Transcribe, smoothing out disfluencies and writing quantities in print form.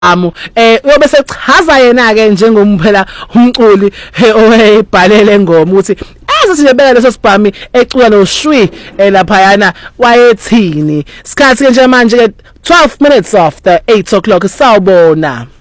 uyobe sechaza yena ke njengomphela umculi oyibhalele ngoma ukuthi sithi beka leso sibhami ecula no shwi lapha yana wayethini. Sikhathi ke nje manje ke 12 minutes after 8 o'clock sawubona.